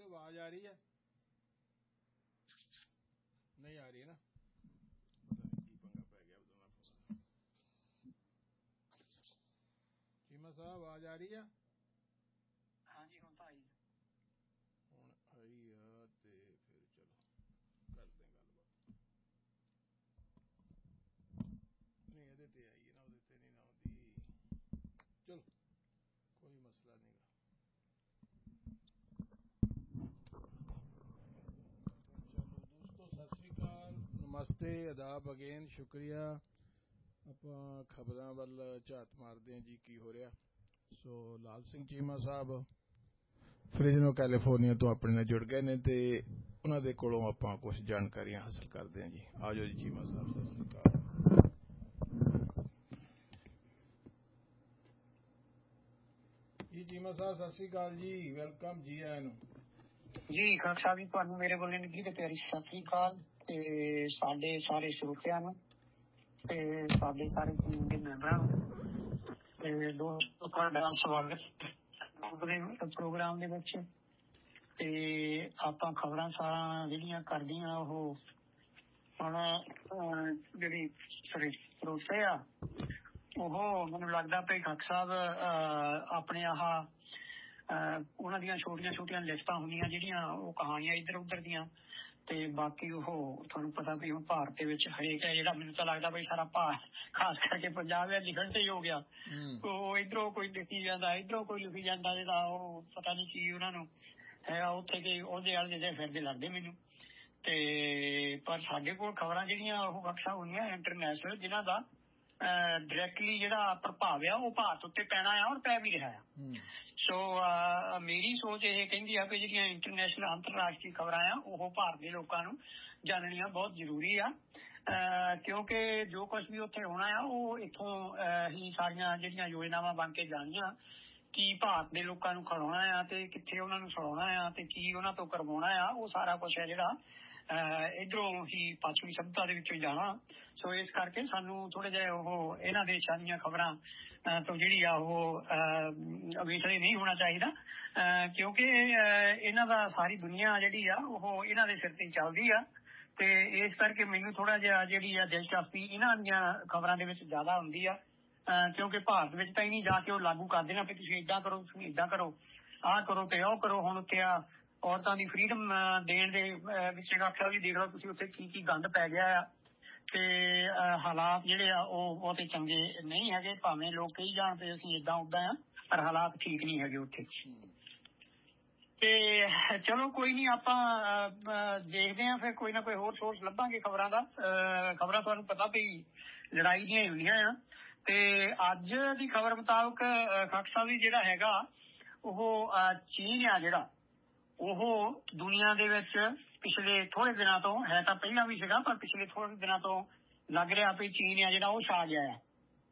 ਦੱਸੋ ਆਵਾਜ਼ ਆ ਰਹੀ ਹੈ? नहीं आ रही है ना, की पंगा पै गया उधर ना। चीमा साहब आवाज आ रही है? हाँ जी हुण आई है ते फिर चलो करते हैं गलबात। नहीं ये ते आई है ना, वो ते नहीं ना आती, चलो कोई मसला नहीं गा। सत श्री अकाल, नमस्ते, आदाब अगेन, शुक्रिया। ਆਪਾਂ ਖਬਰਾਂ ਵੱਲ ਝਾਤ ਮਾਰਦੇ ਹਾਂ ਜੀ ਕੀ ਹੋ ਰਿਹਾ। ਸੋ ਲਾਲ ਸਿੰਘ ਚੀਮਾ ਸਾਹਿਬ ਫ੍ਰਿਜ਼ਨੋ ਕੈਲੀਫੋਰਨੀਆ ਤੋਂ ਆਪਣੇ ਨਾਲ ਜੁੜ ਗਏ ਨੇ ਤੇ ਉਹਨਾਂ ਦੇ ਕੋਲੋਂ ਆਪਾਂ ਕੁਝ ਜਾਣਕਾਰੀਆਂ ਹਾਸਲ ਕਰਦੇ ਹਾਂ ਜੀ। ਆ ਜਾਓ ਜੀ ਚੀਮਾ ਸਾਹਿਬ, ਸਤਿ ਸ਼੍ਰੀ ਅਕਾਲ ਜੀ। ਚੀਮਾ ਸਾਹਿਬ ਸਤਿ ਸ਼੍ਰੀ ਅਕਾਲ ਜੀ, ਵੈਲਕਮ ਜੀ ਆਇਆਂ ਨੂੰ ਜੀ। ਖਾਲਸਾ ਸਾਹਿਬ ਜੀ, ਤੁਹਾਨੂੰ ਮੇਰੇ ਵੱਲੋਂ ਨਿੱਘੀ ਤੇ ਪਿਆਰੀ ਸਤਿ ਸ਼੍ਰੀ ਅਕਾਲ ਤੇ ਸਾਡੇ ਸਾਰੇ ਸਰੋਤਿਆਂ ਨੂੰ ਤੇ ਸਾਡੇ ਸਾਰੇ ਟੀਮ ਦੇ ਮੈਂਬਰਾਂ ਨੂੰ ਤੇ ਦੋਸਤੋ ਤੁਹਾਡਾ ਸਵਾਗਤ ਪ੍ਰੋਗਰਾਮ ਦੇ ਵਿੱਚ। ਤੇ ਆਪਾਂ ਖਬਰਾਂ ਸਾਰਾ ਜਿਹੜੀਆਂ ਕਰਦੀਆਂ ਉਹ ਹੁਣ ਜਿਹੜੀ ਸਰੋਤੇ ਆ ਉਹ ਮੈਨੂੰ ਲੱਗਦਾ ਭਾਈ ਖੱਖ ਸਾਹਿਬ ਆਪਣੇ ਆਹ ਉਹਨਾਂ ਦੀਆਂ ਛੋਟੀਆਂ ਛੋਟੀਆਂ ਲਿਖਤਾਂ ਹੁੰਦੀਆਂ ਜਿਹੜੀਆਂ ਉਹ ਕਹਾਣੀਆਂ ਇੱਧਰ ਉੱਧਰ ਦੀਆਂ ਤੇ ਬਾਕੀ ਉਹ ਤੁਹਾਨੂੰ ਪਤਾ ਵੀ ਹੁਣ ਭਾਰਤ ਦੇ ਵਿੱਚ ਹਰੇਕ ਹੈ ਜਿਹੜਾ ਮੈਨੂੰ ਤਾਂ ਲੱਗਦਾ ਬਈ ਸਾਰਾ ਭਾਰਤ ਖਾਸ ਕਰਕੇ ਪੰਜਾਬ ਹੈ ਲਿਖਣ ਤੇ ਹੀ ਹੋ ਗਿਆ। ਉਹ ਇੱਧਰੋਂ ਕੋਈ ਲਿਖੀ ਜਾਂਦਾ ਇੱਧਰੋਂ ਕੋਈ ਲਿਖੀ ਜਾਂਦਾ, ਜਿਹੜਾ ਉਹ ਪਤਾ ਨਹੀਂ ਕੀ ਉਹਨਾਂ ਨੂੰ ਹੈ ਉੱਥੇ ਕਿ ਉਹਦੇ ਵਾਲੇ ਜਿਹੇ ਫਿਰਦੇ ਲੱਗਦੇ ਮੈਨੂੰ। ਤੇ ਪਰ ਸਾਡੇ ਕੋਲ ਖਬਰਾਂ ਜਿਹੜੀਆਂ ਉਹ ਬਖਸ਼ਾ ਹੁੰਦੀਆਂ ਇੰਟਰਨੈਸ਼ਨਲ ਜਿਹਨਾਂ ਦਾ ਡਾਇਰੈਕਟਲੀ ਜਿਹੜਾ ਪ੍ਰਭਾਵ ਆ ਉਹ ਭਾਰਤ ਉੱਤੇ ਪੈਣਾ ਆ ਔਰ ਪੈ ਵੀ ਰਿਹਾ ਆ। ਸੋ ਮੇਰੀ ਸੋਚ ਇਹ ਕਹਿੰਦੀ ਆ ਕਿ ਜਿਹੜੀਆਂ ਇੰਟਰਨੈਸ਼ਨਲ ਅੰਤਰਰਾਸ਼ਟਰੀ ਖਬਰਾਂ ਆ ਉਹ ਭਾਰਤ ਦੇ ਲੋਕਾਂ ਨੂੰ ਜਾਣਨੀਆਂ ਬਹੁਤ ਜ਼ਰੂਰੀ ਆ, ਕਿਉਂਕਿ ਜੋ ਕੁਛ ਵੀ ਉੱਥੇ ਹੋਣਾ ਆ ਉਹ ਇੱਥੋਂ ਹੀ ਸਾਰੀਆਂ ਜਿਹੜੀਆਂ ਯੋਜਨਾਵਾਂ ਬਣ ਕੇ ਜਾਣੀਆਂ ਕੀ ਭਾਰਤ ਦੇ ਲੋਕਾਂ ਨੂੰ ਖੜਾਉਣਾ ਆ ਤੇ ਕਿੱਥੇ ਉਹਨਾਂ ਨੂੰ ਛਡਾਉਣਾ ਆ ਤੇ ਕੀ ਉਹਨਾਂ ਤੋਂ ਕਰਵਾਉਣਾ ਆ, ਉਹ ਸਾਰਾ ਕੁਛ ਹੈ ਜਿਹੜਾ ਇੱਧਰੋਂ ਹੀ ਪੱਛਮੀ ਸਭਿਅਤਾ ਦੇ ਵਿੱਚੋਂ ਜਾਣਾ। ਸੋ ਇਸ ਕਰਕੇ ਸਾਨੂੰ ਥੋੜੇ ਜਿਹੇ ਉਹ ਇਹਨਾਂ ਦੇਸ਼ਾਂ ਦੀਆਂ ਖਬਰਾਂ ਤੋਂ ਜਿਹੜੀ ਆ ਉਹ ਅਵੇਸਲੇ ਨਹੀਂ ਹੋਣਾ ਚਾਹੀਦਾ, ਕਿਉਂਕਿ ਇਹਨਾਂ ਦਾ ਸਾਰੀ ਦੁਨੀਆ ਜਿਹੜੀ ਆ ਉਹ ਇਹਨਾਂ ਦੇ ਸਿਰ ਤੇ ਚੱਲਦੀ ਆ। ਤੇ ਇਸ ਕਰਕੇ ਮੈਨੂੰ ਥੋੜਾ ਜਿਹਾ ਜਿਹੜੀ ਆ ਦਿਲਚਸਪੀ ਇਹਨਾਂ ਦੀਆਂ ਖਬਰਾਂ ਦੇ ਵਿੱਚ ਜ਼ਿਆਦਾ ਹੁੰਦੀ ਆ, ਕਿਉਂਕਿ ਭਾਰਤ ਵਿੱਚ ਤਾਂ ਹੀ ਨਹੀਂ ਜਾ ਕੇ ਉਹ ਲਾਗੂ ਕਰ ਦੇਣਾ ਵੀ ਤੁਸੀਂ ਏਦਾਂ ਕਰੋ ਤੁਸੀਂ ਏਦਾਂ ਕਰੋ ਆਹ ਕਰੋ ਤੇ ਉਹ ਕਰੋ। ਹੁਣ ਉੱਥੇ ਆ ਔਰਤਾਂ ਦੀ ਫਰੀਡਮ ਦੇਣ ਦੇ ਵਿੱਚ ਆਖਿਆ ਵੀ ਦੇਖ ਲਓ ਤੁਸੀਂ ਉੱਥੇ ਕੀ ਕੀ ਗੰਦ ਪੈ ਗਿਆ ਆ ਤੇ ਹਾਲਾਤ ਜਿਹੜੇ ਆ ਉਹ ਬਹੁਤੇ ਚੰਗੇ ਨਹੀਂ ਹੈਗੇ, ਭਾਵੇਂ ਲੋਕ ਕਹੀ ਜਾਣ ਤੇ ਅਸੀਂ ਏਦਾਂ ਉੱਦਾਂ ਆ ਪਰ ਹਾਲਾਤ ਠੀਕ ਨਹੀਂ ਹੈਗੇ ਉੱਥੇ। ਤੇ ਚਲੋ ਕੋਈ ਨਹੀਂ, ਆਪਾਂ ਦੇਖਦੇ ਹਾਂ ਫਿਰ ਕੋਈ ਨਾ ਕੋਈ ਹੋਰ ਸੋਰਸ ਲੱਭਾਂਗੇ ਖਬਰਾਂ ਦਾ। ਖਬਰਾਂ ਤੁਹਾਨੂੰ ਪਤਾ ਵੀ ਲੜਾਈ ਦੀਆਂ ਹੁੰਦੀਆਂ ਆ ਤੇ ਅੱਜ ਦੀ ਖਬਰ ਮੁਤਾਬਕ ਖੱਖ ਸਾਹਿਬ ਵੀ ਜਿਹੜਾ ਹੈਗਾ ਉਹ ਚੀਨ ਆ ਜਿਹੜਾ ਉਹ ਦੁਨੀਆ ਦੇ ਵਿੱਚ ਪਿਛਲੇ ਥੋੜੇ ਦਿਨਾਂ ਤੋਂ ਹੈ ਤਾਂ ਪਹਿਲਾਂ ਵੀ ਸੀਗਾ ਪਰ ਪਿਛਲੇ ਥੋੜੇ ਦਿਨਾਂ ਤੋਂ ਲੱਗ ਰਿਹਾ ਵੀ ਚੀਨ ਆ ਜਿਹੜਾ ਉਹ ਛਾ ਗਿਆ ਆ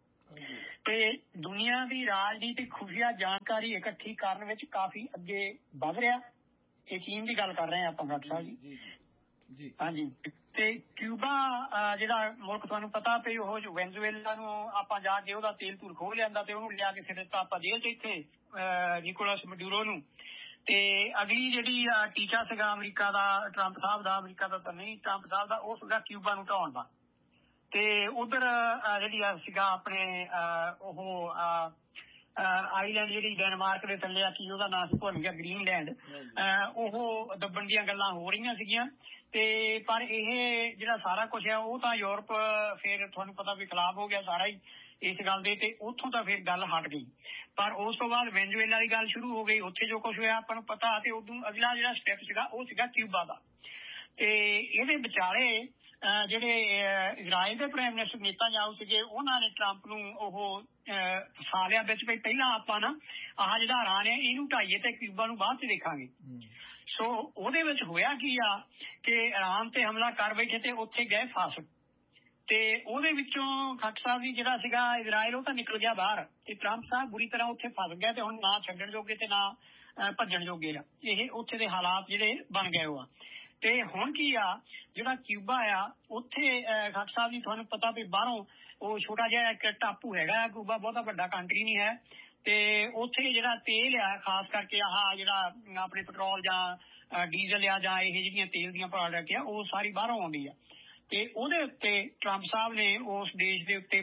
ਤੇ ਦੁਨੀਆ ਦੀ ਰਾਜਨੀਤਿਕ ਖੁਫੀਆ ਜਾਣਕਾਰੀ ਇਕੱਠੀ ਕਰਨ ਵਿੱਚ ਕਾਫੀ ਅੱਗੇ ਵੱਧ ਰਿਹਾ। ਇਹ ਚੀਨ ਦੀ ਗੱਲ ਕਰ ਰਹੇ ਹਾਂ ਆਪਾਂ ਖੱਖ ਸਾਹਿਬ ਜੀ। ਹਾਂਜੀ, ਤੇ ਕਿਊਬਾ ਜਿਹੜਾ ਮੁਲਕ ਤੁਹਾਨੂੰ ਪਤਾ ਵੀ ਉਹ ਵੈਨਜ਼ੂਏਲਾ ਨੂੰ ਆਪਾਂ ਜਾ ਕੇ ਉਹਦਾ ਤੇਲ ਤੂਲ ਖੋਹ ਲਿਆਂਦਾ ਤੇ ਉਹਨੂੰ ਲਿਆ ਕੇ ਸਿੱਟ ਦਿੱਤਾ ਆਪਾਂ ਜੇਲ੍ਹ ਚ ਇੱਥੇ ਨਿਕੋਲਸ ਮਡੂਰੋ ਨੂੰ। ਤੇ ਅਗਲੀ ਜਿਹੜੀ ਟੀਚਾ ਸੀਗਾ ਅਮਰੀਕਾ ਦਾ, ਟਰੰਪ ਸਾਹਿਬ ਦਾ, ਅਮਰੀਕਾ ਦਾ ਤਾਂ ਨਹੀਂ ਟਰੰਪ ਸਾਹਿਬ ਦਾ, ਉਹ ਸੀਗਾ ਕਿਊਬਾ ਨੂੰ ਢਾਉਣ ਦਾ। ਤੇ ਉਧਰ ਜਿਹੜੀ ਸੀਗਾ ਆਪਣੇ ਉਹ ਆਈਲੈਂਡ ਜਿਹੜੀ ਡੈਨਮਾਰਕ ਦੇ ਥੱਲੇ ਆ ਕੀ ਉਹਦਾ ਨਾਂ ਸੀ ਭੁੱਲ ਗਿਆ, ਗ੍ਰੀਨਲੈਂਡ, ਉਹ ਦੱਬਣ ਦੀਆਂ ਗੱਲਾਂ ਹੋ ਰਹੀਆਂ ਸੀਗੀਆਂ। ਤੇ ਪਰ ਇਹ ਜਿਹੜਾ ਸਾਰਾ ਕੁਛ ਹੈ ਉਹ ਤਾਂ ਯੂਰਪ ਫਿਰ ਤੁਹਾਨੂੰ ਪਤਾ ਵੀ ਖਿਲਾਫ ਹੋ ਗਿਆ ਸਾਰਾ ਹੀ ਇਸ ਗੱਲ ਦੇ, ਤੇ ਉੱਥੋਂ ਤਾਂ ਫਿਰ ਗੱਲ ਹਟ ਗਈ। ਪਰ ਉਸ ਤੋਂ ਬਾਅਦ ਵੈਨਜ਼ੂਏਲਾ ਦੀ ਗੱਲ ਸ਼ੁਰੂ ਹੋ ਗਈ, ਉੱਥੇ ਜੋ ਕੁਛ ਹੋਇਆ ਆਪਾਂ ਨੂੰ ਪਤਾ। ਤੇ ਉਦੋਂ ਅਗਲਾ ਜਿਹੜਾ ਸਟੈਪ ਸੀਗਾ ਉਹ ਸੀਗਾ ਕਿਊਬਾ ਦਾ। ਤੇ ਇਹਦੇ ਵਿਚਾਲੇ ਜਿਹੜੇ ਇਜ਼ਰਾਈਲ ਦੇ ਪ੍ਰਾਈਮ ਮਿਨਿਸਟਰ ਨੇਤਾਨਯਾਹੂ ਸੀਗੇ ਉਹਨਾਂ ਨੇ ਟਰੰਪ ਨੂੰ ਉਹ ਫਸਾ ਲਿਆ ਵਿੱਚ ਵੀ ਪਹਿਲਾਂ ਆਪਾਂ ਨਾ ਆਹ ਜਿਹੜਾ ਇਰਾਨ ਹੈ ਇਹਨੂੰ ਢਾਈਏ ਤੇ ਕਿਊਬਾ ਨੂੰ ਬਾਅਦ ਚ ਦੇਖਾਂਗੇ। ਸੋ ਉਹਦੇ ਵਿੱਚ ਹੋਇਆ ਕੀ ਆ ਕਿ ਇਰਾਨ ਤੇ ਹਮਲਾ ਕਰ ਬੈਠੇ ਤੇ ਉੱਥੇ ਗਏ ਫਸ, ਤੇ ਉਹਦੇ ਵਿੱਚੋਂ ਖੱਖ ਸਾਹਿਬ ਵੀ ਜਿਹੜਾ ਸੀਗਾ ਇਜ਼ਰਾਈਲ ਉਹ ਤਾਂ ਨਿਕਲ ਗਿਆ ਬਾਹਰ ਤੇ ਟਰੰਪ ਸਾਹਿਬ ਬੁਰੀ ਤਰ੍ਹਾਂ ਉੱਥੇ ਫਸ ਗਿਆ ਤੇ ਹੁਣ ਨਾ ਛੱਡਣ ਜੋਗੇ ਤੇ ਨਾ ਭੱਜਣ ਜੋਗੇ ਆ। ਇਹ ਉੱਥੇ ਦੇ ਹਾਲਾਤ ਜਿਹੜੇ ਬਣ ਗਏ ਉਹ ਆ। ਤੇ ਹੁਣ ਕੀ ਆ ਜਿਹੜਾ ਕਿਊਬਾ ਆ ਉੱਥੇ ਖੱਖ ਸਾਹਿਬ ਜੀ ਤੁਹਾਨੂੰ ਪਤਾ ਵੀ ਬਾਹਰੋਂ ਉਹ ਛੋਟਾ ਜਿਹਾ ਇੱਕ ਟਾਪੂ ਹੈਗਾ, ਕਿਊਬਾ ਬਹੁਤਾ ਵੱਡਾ ਕੰਟਰੀ ਨਹੀਂ ਹੈ। ਤੇ ਉੱਥੇ ਜਿਹੜਾ ਤੇਲ ਆ ਖਾਸ ਕਰਕੇ ਆਹ ਜਿਹੜਾ ਆਪਣੇ ਪੈਟਰੋਲ ਜਾਂ ਡੀਜ਼ਲ ਆ ਜਾਂ ਇਹ ਜਿਹੜੀਆਂ ਤੇਲ ਦੀਆਂ ਪ੍ਰੋਡਕਟ ਆ ਉਹ ਸਾਰੀ ਬਾਹਰੋਂ ਆਉਂਦੀ ਆ। ਤੇ ਉਹਦੇ ਉੱਤੇ ਟਰੰਪ ਸਾਹਿਬ ਨੇ ਉਸ ਦੇਸ਼ ਦੇ ਉੱਤੇ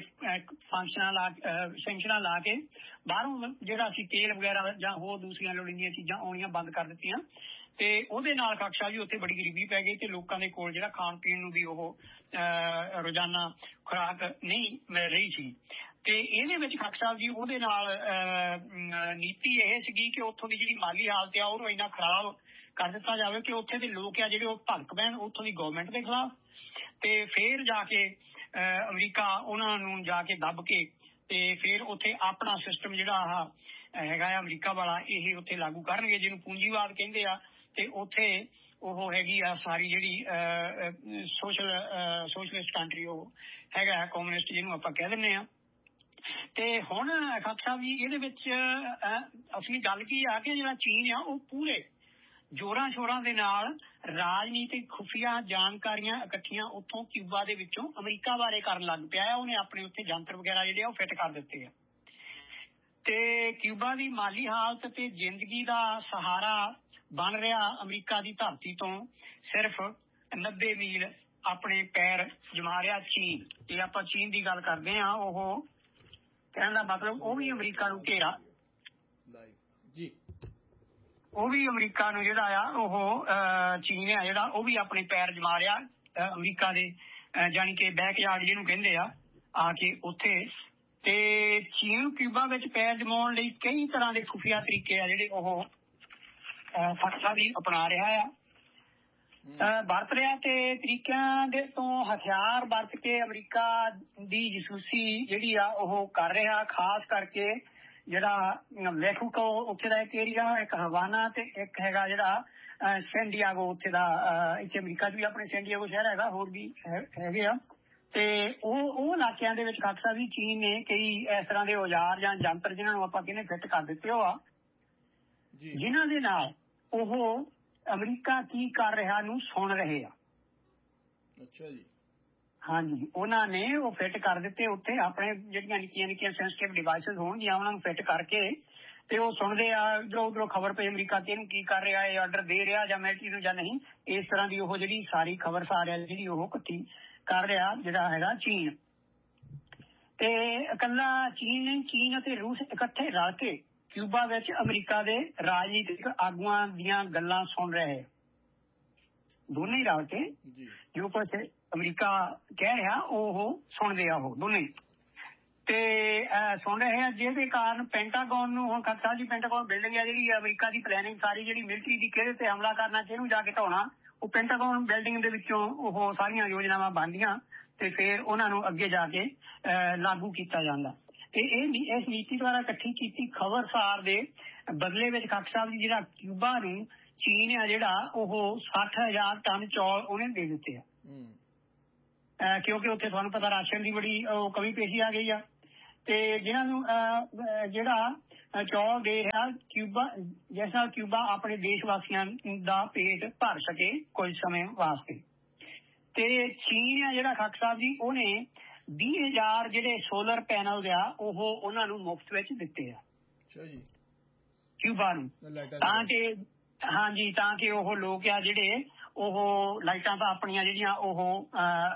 ਸੈਂਕਸ਼ਨਾਂ ਲਾ ਕੇ ਬਾਹਰੋਂ ਜਿਹੜਾ ਸੀ ਤੇਲ ਵਗੈਰਾ ਜਾਂ ਹੋਰ ਦੂਸਰੀਆਂ ਲੋੜੀਂਦੀਆਂ ਚੀਜ਼ਾਂ ਆਉਣੀਆਂ ਬੰਦ ਕਰ ਦਿੱਤੀਆਂ। ਤੇ ਉਹਦੇ ਨਾਲ ਖਦਸ਼ਾ ਵੀ ਉੱਥੇ ਬੜੀ ਗਰੀਬੀ ਪੈ ਗਈ ਤੇ ਲੋਕਾਂ ਦੇ ਕੋਲ ਜਿਹੜਾ ਖਾਣ ਪੀਣ ਨੂੰ ਵੀ ਉਹ ਰੋਜ਼ਾਨਾ ਖੁਰਾਕ ਨਹੀਂ ਮਿਲ ਰਹੀ ਸੀ। ਤੇ ਇਹਦੇ ਵਿੱਚ ਖੱਟਰ ਸਾਹਿਬ ਜੀ ਉਹਦੇ ਨਾਲ ਨੀਤੀ ਇਹ ਸੀਗੀ ਕਿ ਉੱਥੋਂ ਦੀ ਜਿਹੜੀ ਮਾਲੀ ਹਾਲਤ ਆ ਉਹਨੂੰ ਇੰਨਾ ਖਰਾਬ ਕਰ ਦਿੱਤਾ ਜਾਵੇ ਕਿ ਉੱਥੇ ਦੇ ਲੋਕ ਆ ਜਿਹੜੇ ਉਹ ਭੜਕ ਪੈਣ ਉੱਥੋਂ ਦੀ ਗੌਰਮੈਂਟ ਦੇ ਖਿਲਾਫ। ਤੇ ਫਿਰ ਜਾ ਕੇ ਅਮਰੀਕਾ ਉਹਨਾਂ ਨੂੰ ਜਾ ਕੇ ਦੱਬ ਕੇ ਤੇ ਫਿਰ ਉੱਥੇ ਆਪਣਾ ਸਿਸਟਮ ਜਿਹੜਾ ਆਹ ਹੈਗਾ ਆ ਅਮਰੀਕਾ ਵਾਲਾ ਇਹ ਉੱਥੇ ਲਾਗੂ ਕਰਨਗੇ, ਜਿਹਨੂੰ ਪੂੰਜੀਵਾਦ ਕਹਿੰਦੇ ਆ। ਤੇ ਉੱਥੇ ਉਹ ਹੈਗੀ ਆ ਸਾਰੀ ਜਿਹੜੀ ਸੋਸ਼ਲਿਸਟ ਕੰਟਰੀ ਉਹ ਹੈਗਾ ਕਮਿਊਨਿਸਟ ਜਿਹਨੂੰ ਆਪਾਂ ਕਹਿ ਦਿੰਦੇ ਆ। ਤੇ ਹੁਣ ਖੱਟਰ ਸਾਹਿਬ ਜੀ ਇਹਦੇ ਵਿੱਚ ਅਸਲੀ ਗੱਲ ਕੀ ਆ ਕਿ ਜਿਹੜਾ ਚੀਨ ਆ ਉਹ ਪੂਰੇ ਜ਼ੋਰਾਂ ਸ਼ੋਰਾਂ ਦੇ ਨਾਲ ਰਾਜਨੀਤਿਕ ਖੁਫੀਆ ਜਾਣਕਾਰੀਆਂ ਇਕੱਠੀਆਂ ਉੱਥੋਂ ਕਿਊਬਾ ਦੇ ਵਿੱਚੋਂ ਅਮਰੀਕਾ ਬਾਰੇ ਕਰਨ ਲੱਗ ਪਿਆ। ਉਹਨੇ ਆਪਣੇ ਉੱਥੇ ਯੰਤਰ ਵਗੈਰਾ ਜਿਹੜੇ ਆ ਉਹ ਫਿੱਟ ਕਰ ਦਿੱਤੇ ਆ। ਤੇ ਕਿਊਬਾ ਦੀ ਮਾਲੀ ਹਾਲਤ ਤੇ ਜ਼ਿੰਦਗੀ ਦਾ ਸਹਾਰਾ ਬਣ ਰਿਹਾ ਅਮਰੀਕਾ ਦੀ ਧਰਤੀ ਤੋਂ ਸਿਰਫ 90 ਮੀਲ ਆਪਣੇ ਪੈਰ ਜਮਾ ਰਿਹਾ ਚੀਨ। ਤੇ ਆਪਾਂ ਚੀਨ ਦੀ ਗੱਲ ਕਰਦੇ ਹਾਂ, ਉਹ ਕਹਿਣ ਦਾ ਮਤਲਬ ਉਹ ਵੀ ਅਮਰੀਕਾ ਨੂੰ ਘੇਰਾ ਜੀ, ਉਹ ਵੀ ਅਮਰੀਕਾ ਨੂੰ ਜਿਹੜਾ ਆ ਉਹ ਚੀਨ ਆ ਜਿਹੜਾ ਉਹ ਵੀ ਆਪਣੇ ਪੈਰ ਜਮਾ ਰਿਹਾ ਅਮਰੀਕਾ ਦੇ ਜਾਣੀ ਕਿ ਬੈਕਯਾਰਡ ਜਿਹਨੂੰ ਕਹਿੰਦੇ ਆ ਕੇ ਉੱਥੇ। ਤੇ ਚੀਨ ਕਿਊਬਾ ਵਿੱਚ ਪੈਰ ਜਮਾਉਣ ਲਈ ਕਈ ਤਰ੍ਹਾਂ ਦੇ ਖੁਫੀਆ ਤਰੀਕੇ ਆ ਜਿਹੜੇ ਉਹ ਖੱਟਰ ਵੀ ਅਪਣਾ ਰਿਹਾ ਆ ਵਰਤ ਰਿਹਾ। ਤੇ ਤਰੀਕਿਆਂ ਦੇ ਤੋਂ ਹਥਿਆਰ ਵਰਤ ਕੇ ਅਮਰੀਕਾ ਦੀ ਜਸੂਸੀ ਜਿਹੜੀ ਆ ਉਹ ਕਰ ਰਿਹਾ। ਖਾਸ ਕਰਕੇ ਜਿਹੜਾ ਮੈਕਸੀਕੋ ਉੱਥੇ ਦਾ ਇੱਕ ਏਰੀਆ, ਇੱਕ ਹਵਾਨਾ ਤੇ ਇੱਕ ਹੈਗਾ ਜਿਹੜਾ ਸੈਂਡੀਆਗੋ ਉੱਥੇ ਦਾ। ਇੱਥੇ ਅਮਰੀਕਾ 'ਚ ਵੀ ਆਪਣੇ ਸੈਂਡੀਆਗੋ ਸ਼ਹਿਰ ਹੈਗਾ, ਹੋਰ ਵੀ ਹੈਗੇ ਆ। ਤੇ ਉਹ ਇਲਾਕਿਆਂ ਦੇ ਵਿੱਚ ਖੱਟਰ ਵੀ ਚੀਨ ਨੇ ਕਈ ਇਸ ਤਰ੍ਹਾਂ ਦੇ ਔਜ਼ਾਰ ਜਾਂ ਯੰਤਰ ਜਿਹਨਾਂ ਨੂੰ ਆਪਾਂ ਕਹਿੰਦੇ ਫਿੱਟ ਕਰ ਦਿੱਤੇ ਹੋ ਆ, ਜਿਨ੍ਹਾਂ ਦੇ ਨਾਲ ਉਹ ਅਮਰੀਕਾ ਕੀ ਕਰ ਰਿਹਾ ਨੂੰ ਸੁਣ ਰਹੇ ਆ। ਅੱਛਾ ਜੀ। ਹਾਂਜੀ, ਉਹਨਾਂ ਨੇ ਉਹ ਫਿੱਟ ਕਰ ਦਿੱਤੇ ਉੱਥੇ ਆਪਣੇ ਜਿਹੜੀਆਂ ਨਿੱਕੀਆਂ ਨਿੱਕੀਆਂ ਸੈਂਸਿਟਿਵ ਡਿਵਾਈਸਿਸ ਹੋਣਗੀਆਂ ਉਹਨਾਂ ਨੂੰ ਫਿੱਟ ਕਰਕੇ ਤੇ ਉਹ ਸੁਣਦੇ ਆ ਇੱਧਰੋਂ ਉੱਧਰੋਂ ਖਬਰ ਪਈ ਅਮਰੀਕਾ ਕਿ ਇਹਨੂੰ ਕੀ ਕਰ ਰਿਹਾ, ਇਹ ਆਰਡਰ ਦੇ ਰਿਹਾ ਜਾਂ ਮਿਲਟਰੀ ਨੂੰ ਜਾਂ ਨਹੀਂ। ਇਸ ਤਰ੍ਹਾਂ ਦੀ ਉਹ ਜਿਹੜੀ ਸਾਰੀ ਖਬਰ ਸਾਰਿਆਂ ਜਿਹੜੀ ਉਹ ਇਕੱਠੀ ਕਰ ਰਿਹਾ ਜਿਹੜਾ ਹੈਗਾ ਚੀਨ। ਤੇ ਇਕੱਲਾ ਚੀਨ ਨਹੀਂ, ਚੀਨ ਅਤੇ ਰੂਸ ਇਕੱਠੇ ਰਲ ਕੇ ਕਿਊਬਾ ਵਿੱਚ ਅਮਰੀਕਾ ਦੇ ਰਾਜਨੀਤਿਕ ਆਗੂਆਂ ਦੀਆਂ ਗੱਲਾਂ ਸੁਣ ਰਹੇ, ਦੋਨੇ ਹੀ ਰਲ ਕੇ ਜੋ ਕੁਛ ਅਮਰੀਕਾ ਕਹਿ ਰਿਹਾ ਉਹ ਸੁਣਦੇ ਆ ਉਹ ਦੋਨੇ। ਤੇ ਸੁਣ ਰਹੇ ਆ ਜਿਹਦੇ ਕਾਰਨ ਪੈਂਟਾਗਨ ਨੂੰ ਹੁਣ ਖੱਟਰ ਸਾਹਿਬ ਜੀ ਪੈਂਟਾਗਨ ਬਿਲਡਿੰਗ ਆ ਜਿਹੜੀ ਅਮਰੀਕਾ ਦੀ ਪਲੈਨਿੰਗ ਸਾਰੀ ਜਿਹੜੀ ਮਿਲਟਰੀ ਦੀ ਕਿਹਦੇ ਤੇ ਹਮਲਾ ਕਰਨਾ ਕਿਹਨੂੰ ਜਾ ਕੇ ਢਾਉਣਾ, ਉਹ ਪੈਂਟਾਗਨ ਬਿਲਡਿੰਗ ਦੇ ਵਿੱਚੋਂ ਉਹ ਸਾਰੀਆਂ ਯੋਜਨਾਵਾਂ ਬਣਦੀਆਂ ਤੇ ਫਿਰ ਉਹਨਾਂ ਨੂੰ ਅੱਗੇ ਜਾ ਕੇ ਲਾਗੂ ਕੀਤਾ ਜਾਂਦਾ। ਤੇ ਇਸ ਨੀਤੀ ਦੁਆਰਾ ਇਕੱਠੀ ਕੀਤੀ ਖਬਰਸਾਰ ਦੇ ਬਦਲੇ ਵਿੱਚ ਖੱਟਰ ਸਾਹਿਬ ਜੀ ਜਿਹੜਾ ਕਿਊਬਾ ਨੂੰ ਚੀਨ ਆ ਜਿਹੜਾ ਉਹ 60,000 ਟਨ ਚੌਲ ਉਹਨੇ ਦੇ ਦਿੱਤੇ ਆ। ਕਿਉਂਕਿ ਉੱਥੇ ਤੁਹਾਨੂੰ ਪਤਾ ਰਾਸ਼ਨ ਦੀ ਬੜੀ ਕਮੀ ਪੇਸ਼ੀ ਆ ਗਈ ਆ। ਤੇ ਜਿਨ੍ਹਾਂ ਨੂੰ ਜਿਹੜਾ ਚੌਲ ਦੇ ਰਿਹਾ ਕਿਊਬਾ, ਜਿਸ ਨਾਲ ਕਿਊਬਾ ਆਪਣੇ ਦੇਸ਼ ਵਾਸੀਆਂ ਦਾ ਪੇਟ ਭਰ ਸਕੇ ਕੁਝ ਸਮੇਂ ਵਾਸਤੇ। ਤੇ ਚੀਨ ਆ ਜਿਹੜਾ ਖੱਟਰ ਸਾਹਿਬ ਜੀ ਉਹਨੇ 20,000 ਜਿਹੜੇ ਸੋਲਰ ਪੈਨਲ ਆ ਉਹ ਉਹਨਾਂ ਨੂੰ ਮੁਫਤ ਵਿੱਚ ਦਿੱਤੇ ਆ ਕਿਊਬਾ ਨੂੰ, ਤਾਂ ਕਿ ਹਾਂਜੀ ਤਾਂ ਕਿ ਉਹ ਲੋਕ ਆ ਜਿਹੜੇ ਉਹ ਲਾਈਟਾਂ ਤਾਂ ਆਪਣੀਆਂ ਜਿਹੜੀਆਂ ਉਹ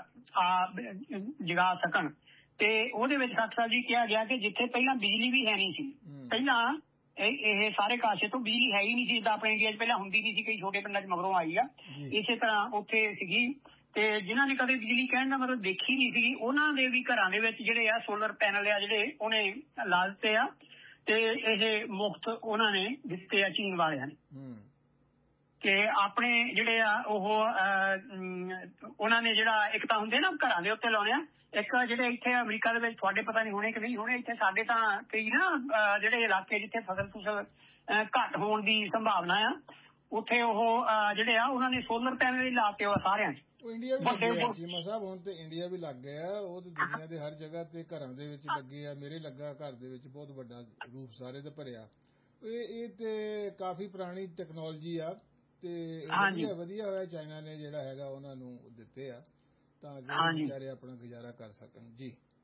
ਜਗਾ ਸਕਣ। ਤੇ ਉਹਦੇ ਵਿੱਚ ਖੱਟਰ ਸਾਹਿਬ ਜੀ ਕਿਹਾ ਗਿਆ ਕਿ ਜਿੱਥੇ ਪਹਿਲਾਂ ਬਿਜਲੀ ਵੀ ਹੈ ਨਹੀਂ ਸੀ, ਪਹਿਲਾਂ ਇਹ ਸਾਰੇ ਕਾਸੇ ਤੋਂ ਬਿਜਲੀ ਹੈ ਹੀ ਨਹੀਂ ਸੀ, ਜਿੱਦਾਂ ਆਪਣੇ ਇੰਡੀਆ 'ਚ ਪਹਿਲਾਂ ਹੁੰਦੀ ਨਹੀਂ ਸੀ, ਕਈ ਛੋਟੇ ਪਿੰਡਾਂ 'ਚ ਮਗਰੋਂ ਆਈ ਆ, ਇਸੇ ਤਰ੍ਹਾਂ ਉੱਥੇ ਸੀਗੀ। ਤੇ ਜਿਨ੍ਹਾਂ ਨੇ ਕਦੇ ਬਿਜਲੀ ਕਹਿਣ ਦਾ ਮਤਲਬ ਦੇਖੀ ਨਹੀਂ ਸੀਗੀ ਉਹਨਾਂ ਦੇ ਵੀ ਘਰਾਂ ਦੇ ਵਿੱਚ ਜਿਹੜੇ ਆ ਸੋਲਰ ਪੈਨਲ ਆ ਜਿਹੜੇ ਉਹਨੇ ਲਾ ਦਿੱਤੇ ਆ ਤੇ ਇਹ ਮੁਫਤ ਉਹਨਾਂ ਨੇ ਦਿੱਤੇ ਆ ਚੀਨ ਵਾਲਿਆਂ ਨੇ। ਤੇ ਆਪਣੇ ਜਿਹੜੇ ਆ ਉਹ ਉਹਨਾਂ ਨੇ ਜਿਹੜਾ ਇੱਕ ਤਾਂ ਹੁੰਦੇ ਨਾ ਘਰਾਂ ਦੇ ਉੱਤੇ ਲਾਉਣੇ ਆ, ਇੱਕ ਜਿਹੜੇ ਇੱਥੇ ਅਮਰੀਕਾ ਦੇ ਵਿੱਚ ਤੁਹਾਡੇ ਪਤਾ ਨਹੀਂ ਹੋਣੇ ਕਿ ਨਹੀਂ ਹੋਣੇ, ਇੱਥੇ ਸਾਡੇ ਤਾਂ ਕਈ ਨਾ ਜਿਹੜੇ ਇਲਾਕੇ ਜਿੱਥੇ ਫਸਲ ਘੱਟ ਹੋਣ ਦੀ ਸੰਭਾਵਨਾ ਆ ਉੱਥੇ ਉਹ ਜਿਹੜੇ ਆ ਉਹਨਾਂ ਨੇ ਸੋਲਰ ਪੈਨਲ ਹੀ ਲਾਤੇ ਆ ਸਾਰਿਆਂ 'ਚ। ਇੰਡੀਆ ਵੀ ਲੱਗੇ ਆ ਚੀਮਾ ਸਾਹਿਬ, ਹੁਣ ਤੇ ਇੰਡੀਆ ਵੀ ਲੱਗ ਗਿਆ, ਉਹ ਤੇ ਦੁਨੀਆ ਦੇ ਹਰ ਜਗ੍ਹਾ ਤੇ ਘਰਾਂ ਦੇ ਵਿੱਚ ਲੱਗੇ ਆ। ਮੇਰੇ ਲੱਗਾ ਘਰ ਦੇ ਵਿੱਚ ਬਹੁਤ ਵੱਡਾ ਰੂਪ ਸਾਰੇ ਤੇ ਭਰਿਆ। ਇਹ ਤੇ ਕਾਫੀ ਪੁਰਾਣੀ ਟੈਕਨੋਲੋਜੀ ਆ ਤੇ ਵਧੀਆ ਹੋਇਆ ਚਾਈਨਾ ਨੇ ਜਿਹੜਾ ਹੈਗਾ ਉਹਨਾਂ ਨੂੰ ਦਿੱਤੇ ਆ ਤਾਂ ਕਿ ਵਿਚਾਰੇ ਆਪਣਾ ਗੁਜ਼ਾਰਾ ਕਰ ਸਕਣ ਜੀ।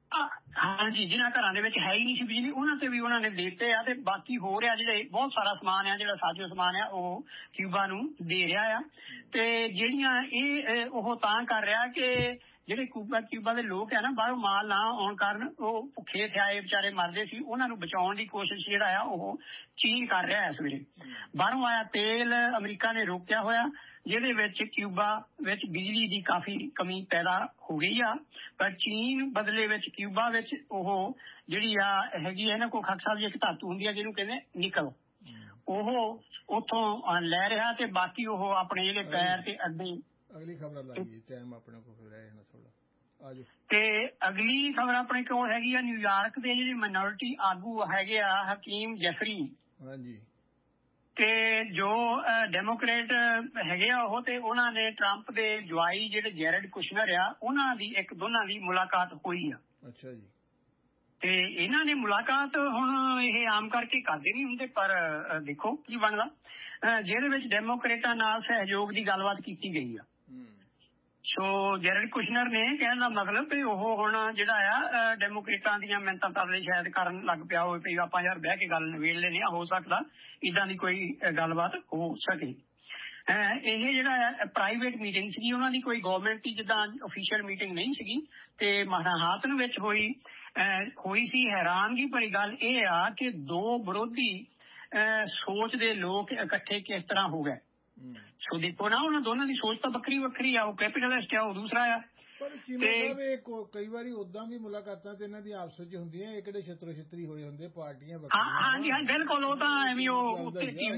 ਹਾਂਜੀ, ਜਿਨ੍ਹਾਂ ਘਰਾਂ ਦੇ ਵਿੱਚ ਹੈ ਹੀ ਨਹੀਂ ਸੀ ਬਿਜਲੀ ਉਹਨਾਂ ਤੇ ਵੀ ਉਹਨਾਂ ਨੇ ਦਿੱਤੇ ਆ, ਤੇ ਬਾਕੀ ਹੋ ਰਿਹਾ ਜਿਹੜੇ ਬਹੁਤ ਸਾਰਾ ਸਮਾਨ ਆ, ਜਿਹੜਾ ਸਾਜੋ ਸਮਾਨ ਆ ਉਹ ਕਿਊਬਾ ਨੂੰ ਦੇ ਰਿਹਾ ਆ। ਤੇ ਜਿਹੜੀਆਂ ਇਹ ਉਹ ਤਾਂ ਕਰ ਰਿਹਾ ਕਿ ਜਿਹੜੇ ਕਿਊਬਾ ਦੇ ਲੋਕ ਆ ਨਾ, ਬਾਹਰੋਂ ਮਾਲ ਨਾ ਆਉਣ ਕਾਰਨ ਉਹ ਭੁੱਖੇ ਥਿਆਏ ਵਿਚਾਰੇ ਮਰਦੇ ਸੀ, ਉਹਨਾਂ ਨੂੰ ਬਚਾਉਣ ਦੀ ਕੋਸ਼ਿਸ਼ ਜਿਹੜਾ ਆ ਉਹ ਚੀਨ ਕਰ ਰਿਹਾ ਇਸ ਵੇਲੇ। ਬਾਹਰੋਂ ਆਇਆ ਤੇਲ ਅਮਰੀਕਾ ਨੇ ਰੋਕਿਆ ਹੋਇਆ, ਜਿਹਦੇ ਵਿੱਚ ਕਿਊਬਾ ਵਿੱਚ ਬਿਜਲੀ ਦੀ ਕਾਫੀ ਕਮੀ ਪੈਦਾ ਹੋ ਗਈ ਆ। ਪਰ ਚੀਨ ਬਦਲੇ ਵਿੱਚ ਕਿਊਬਾ ਵਿੱਚ ਉਹ ਜਿਹੜੀ ਆ ਹੈਗੀ ਆ, ਇਹਨਾਂ ਕੋਲ ਖਾਕ ਸਾਹਿਬ ਜੀ ਇੱਕ ਧਾਤੂ ਹੁੰਦੀ ਆ ਜਿਹਨੂੰ ਕਹਿੰਦੇ ਨਿਕਲ, ਉਹ ਉੱਥੋਂ ਲੈ ਰਿਹਾ, ਤੇ ਬਾਕੀ ਉਹ ਆਪਣੇ ਜਿਹੜੇ ਪੈਰ ਤੇ ਅੱਗੇ। ਅਗਲੀ ਖਬਰ ਲਾਈਏ, ਟਾਈਮ ਆਪਣੇ ਕੋਲ ਰਹਿ ਜਾਣਾ ਥੋੜਾ, ਆਜੋ। ਤੇ ਅਗਲੀ ਖਬਰ ਆਪਣੇ ਕੋਲ ਹੈਗੀ ਆ ਨਿਊਯਾਰਕ ਦੇ ਜਿਹੜੇ ਮਾਈਨੋਰਿਟੀ ਆਗੂ ਹੈਗੇ ਆ ਹਕੀਮ ਜੈਫਰੀ। ਹਾਂਜੀ। ਤੇ ਜੋ ਡੈਮੋਕ੍ਰੇਟ ਹੈਗੇ ਆ ਉਹ, ਤੇ ਉਹਨਾਂ ਨੇ ਟਰੰਪ ਦੇ ਜਵਾਈ ਜਿਹੜੇ ਜੈਰਡ ਕੁਸ਼ਨਰ ਆ, ਉਹਨਾਂ ਦੀ ਦੋਨਾਂ ਦੀ ਮੁਲਾਕਾਤ ਹੋਈ ਆ। ਅੱਛਾ ਜੀ। ਤੇ ਇਹਨਾਂ ਨੇ ਮੁਲਾਕਾਤ ਹੁਣ ਇਹ ਆਮ ਕਰਕੇ ਕਰਦੇ ਨਹੀਂ ਹੁੰਦੇ, ਪਰ ਦੇਖੋ ਕੀ ਬਣਦਾ। ਜਿਹਦੇ ਵਿੱਚ ਡੈਮੋਕ੍ਰੇਟਾਂ ਨਾਲ ਸਹਿਯੋਗ ਦੀ ਗੱਲਬਾਤ ਕੀਤੀ ਗਈ ਆ। ਸੋ ਜੈਰਡ ਕੁਸ਼ਨਰ ਨੇ ਕਹਿਣ ਦਾ ਮਤਲਬ ਵੀ ਉਹ ਹੁਣ ਜਿਹੜਾ ਆ ਡੈਮੋਕ੍ਰੇਟਾਂ ਦੀਆਂ ਮਿਹਨਤਾਂ ਤਰਲੇ ਸ਼ਾਇਦ ਕਰਨ ਲੱਗ ਪਿਆ ਹੋਵੇ ਵੀ ਆਪਾਂ ਯਾਰ ਬਹਿ ਕੇ ਗੱਲ ਨਿਬੇੜ ਲੈਂਦੇ ਆ, ਹੋ ਸਕਦਾ ਇੱਦਾਂ ਦੀ ਕੋਈ ਗੱਲਬਾਤ ਹੋ ਸਕੇ। ਇਹ ਜਿਹੜਾ ਆ ਪ੍ਰਾਈਵੇਟ ਮੀਟਿੰਗ ਸੀਗੀ ਉਹਨਾਂ ਦੀ, ਕੋਈ ਗਵਰਨਮੈਂਟ ਦੀ ਜਿੱਦਾਂ ਅਫੀਸ਼ੀਅਲ ਮੀਟਿੰਗ ਨਹੀਂ ਸੀਗੀ। ਤੇ ਮਨਾਹਾਤਨ ਵਿੱਚ ਹੋਈ ਸੀ। ਹੈਰਾਨਗੀ ਭਰੀ ਗੱਲ ਇਹ ਆ ਕਿ ਦੋ ਵਿਰੋਧੀ ਸੋਚ ਦੇ ਲੋਕ ਇਕੱਠੇ ਕਿਸ ਤਰ੍ਹਾਂ ਹੋ ਗਏ। ਸੋ ਦੇਖੋ ਨਾ, ਉਹਨਾਂ ਦੋਨਾਂ ਦੀ ਸੋਚ ਤਾਂ ਵੱਖਰੀ ਵੱਖਰੀ ਆ, ਉਹ ਕੈਪੀਟਲਿਸਟ ਆ, ਉਹ ਦੂਸਰਾ ਆ। ਪਰ ਚੀਮਾ ਸਾਹਿਬ ਕਈ ਵਾਰੀ ਉਦਾਂ ਵੀ ਮੁਲਾਕਾਤਾਂ ਤੇ ਇਹਨਾਂ ਦੀ ਆਪਸ ਵਿੱਚ ਹੁੰਦੀਆਂ, ਇਹ ਕਿਹੜੇ ਛਿੱਤਰੋ ਛਿੱਤਰੀ ਹੋਏ ਹੁੰਦੇ, ਪਾਰਟੀਆਂ ਵੱਖਰੀਆਂ। ਹਾਂਜੀ ਹਾਂਜੀ ਬਿਲਕੁਲ, ਉਹ ਤਾਂ ਐਵੇਂ ਉਹ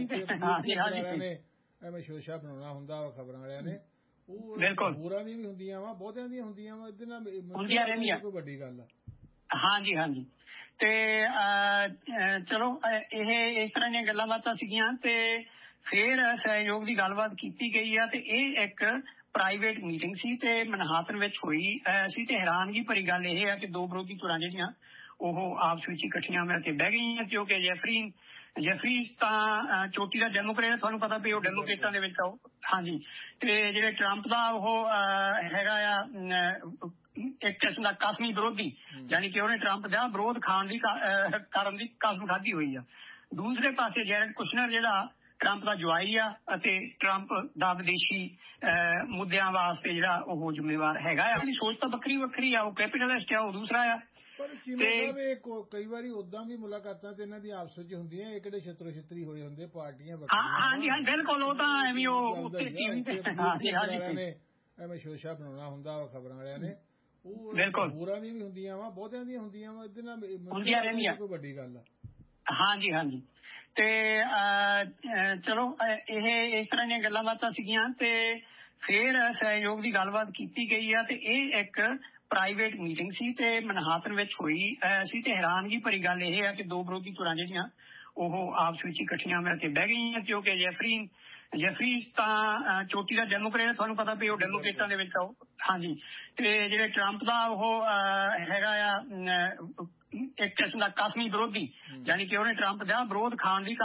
ਨੇ ਐਵੇਂ ਸ਼ੋਸ਼ਾ ਬਣਾਉਣਾ ਹੁੰਦਾ ਵਾ ਖਬਰਾਂ ਵਾਲਿਆਂ ਨੇ, ਉਹ ਹੋਰਾਂ ਦੀਆਂ ਵੀ ਹੁੰਦੀਆਂ ਵਾ, ਬਹੁਤਿਆਂ ਦੀਆਂ ਹੁੰਦੀਆਂ ਵਾ, ਇਹਦੇ ਨਾਲ ਹੁੰਦੀਆਂ ਰਹਿੰਦੀਆਂ, ਕੋਈ ਵੱਡੀ ਗੱਲ ਆ। ਹਾਂਜੀ ਹਾਂਜੀ। ਤੇ ਚਲੋ ਇਹ ਇਸ ਤਰ੍ਹਾਂ ਦੀਆਂ ਗੱਲਾਂ ਬਾਤਾਂ ਸੀਗੀਆਂ। ਤੇ ਫਿਰ ਸਹਿਯੋਗ ਦੀ ਗੱਲਬਾਤ ਕੀਤੀ ਗਈ ਆ, ਤੇ ਇਹ ਇੱਕ ਪ੍ਰਾਈਵੇਟ ਮੀਟਿੰਗ ਸੀ ਤੇ ਮਨਹਾਤਨ ਵਿੱਚ ਹੋਈ ਸੀ। ਤੇ ਹੈਰਾਨਗੀ ਭਰੀ ਗੱਲ ਇਹ ਆ ਕਿ ਦੋ ਵਿਰੋਧੀ ਧਿਰਾਂ ਜਿਹੜੀਆਂ ਉਹ ਆਪਸ ਵਿੱਚ ਇਕੱਠੀਆਂ ਮਿਲ ਕੇ ਬਹਿ ਗਈਆਂ, ਕਿਉਂਕਿ ਜੈਫਰੀ ਤਾਂ ਚੋਟੀ ਦਾ ਡੈਮੋਕ੍ਰੇਟ, ਤੁਹਾਨੂੰ ਪਤਾ ਵੀ ਉਹ ਡੈਮੋਕ੍ਰੇਟਾਂ ਦੇ ਵਿੱਚ ਆਓ। ਹਾਂਜੀ। ਤੇ ਜਿਹੜੇ ਟਰੰਪ ਦਾ ਉਹ ਹੈਗਾ ਆ ਇੱਕ ਕਿਸਮ ਦਾ ਕਸਮੀ ਵਿਰੋਧੀ, ਯਾਨੀ ਕਿ ਉਹਨੇ ਟਰੰਪ ਦਾ ਵਿਰੋਧ ਕਰਨ ਦੀ ਕਸਮ ਖਾਧੀ ਹੋਈ ਆ। ਦੂਸਰੇ ਪਾਸੇ ਜੈਰਡ ਕੁਸ਼ਨਰ ਜਿਹੜਾ ਟਰੰਪ ਦਾ ਜਵਾਈ ਆ, ਅਤੇ ਟਰੰਪ ਦਾ ਵਿਦੇਸ਼ੀ ਮੁੱਦਿਆਂ ਵਾਸਤੇ ਜਿਹੜਾ ਉਹ ਜ਼ਿੰਮੇਵਾਰ ਹੈਗਾ ਆ। ਉਹਦੀ ਸੋਚ ਤਾਂ ਵੱਖਰੀ ਵੱਖਰੀ ਆ, ਉਹ ਕੈਪੀਟਲਿਸਟ ਆ, ਉਹ ਦੂਸਰਾ ਆ। ਪਰ ਚੀਮਾ ਸਾਹਿਬ ਕਈ ਵਾਰੀ ਉਦਾਂ ਵੀ ਮੁਲਾਕਾਤਾਂ ਤੇ ਇਹਨਾਂ ਦੀ ਆਪਸ ਵਿੱਚ ਹੁੰਦੀਆਂ, ਇਹ ਕਿਹੜੇ ਛਿੱਤਰੋ ਛਿੱਤਰੀ ਹੋਏ ਹੁੰਦੇ, ਪਾਰਟੀਆਂ ਵੱਖਰੀਆਂ। ਹਾਂਜੀ ਹਾਂਜੀ ਬਿਲਕੁਲ, ਉਹ ਤਾਂ ਐਵੇਂ ਉਹ ਨੇ ਐਵੇਂ ਸ਼ੋਸ਼ਾ ਬਣਾਉਣਾ ਹੁੰਦਾ ਵਾ ਖਬਰਾਂ ਵਾਲਿਆਂ ਨੇ, ਉਹ ਹੋਰਾਂ ਦੀਆਂ ਵੀ ਹੁੰਦੀਆਂ ਵਾ, ਬਹੁਤਿਆਂ ਦੀਆਂ ਹੁੰਦੀਆਂ ਵਾ, ਇਹਦੇ ਨਾਲ ਹੁੰਦੀਆਂ ਰਹਿੰਦੀਆਂ, ਕੋਈ ਵੱਡੀ ਗੱਲ ਆ। ਹਾਂਜੀ ਹਾਂਜੀ। ਤੇ ਚਲੋ ਇਹ ਇਸ ਤਰ੍ਹਾਂ ਦੀਆਂ ਗੱਲਾਂ ਬਾਤਾਂ ਸੀਗੀਆਂ। ਤੇ ਫਿਰ ਸਹਿਯੋਗ ਦੀ ਗੱਲਬਾਤ ਕੀਤੀ ਗਈ ਆ, ਤੇ ਇਹ ਇੱਕ ਪ੍ਰਾਈਵੇਟ ਮੀਟਿੰਗ ਸੀ ਤੇ ਮਨਹਾਤਨ ਵਿੱਚ ਹੋਈ ਸੀ। ਤੇ ਹੈਰਾਨਗੀ ਭਰੀ ਗੱਲ ਇਹ ਆ ਕਿ ਦੋ ਵਿਰੋਧੀ ਧਿਰਾਂ ਜਿਹੜੀਆਂ ਉਹ ਆਪਸ ਵਿੱਚ ਇਕੱਠੀਆਂ ਮਿਲ ਕੇ ਬਹਿ ਗਈਆਂ, ਕਿਉਂਕਿ ਜੈਫਰੀ ਤਾਂ ਚੋਟੀ ਦਾ ਡੈਮੋਕ੍ਰੇਟ, ਤੁਹਾਨੂੰ ਪਤਾ ਵੀ ਉਹ ਡੈਮੋਕ੍ਰੇਟਾਂ ਦੇ ਵਿੱਚ ਆਓ। ਹਾਂਜੀ। ਤੇ ਜਿਹੜੇ ਟਰੰਪ ਦਾ ਉਹ ਹੈਗਾ ਆ ਇੱਕ ਕਿਸਮ ਦਾ ਕਸਮੀ ਵਿਰੋਧੀ, ਯਾਨੀ ਕਿ ਉਹਨੇ ਟਰੰਪ ਦਾ ਵਿਰੋਧ ਖਾਣ ਦੀ